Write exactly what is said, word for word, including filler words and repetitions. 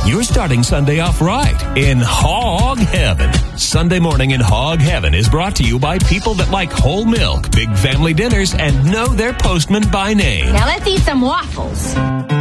You're starting Sunday off right in Hog Heaven. Sunday morning in Hog Heaven is brought to you by people that like whole milk, big family dinners, and know their postman by name. Now let's eat some waffles.